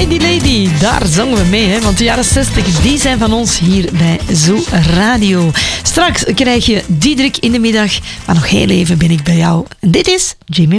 Lady Lady, daar zongen we mee, hè? Want de jaren 60, die zijn van ons hier bij Zo Radio. Straks krijg je Diederik in de middag, maar nog heel even ben ik bij jou. En dit is Jimmy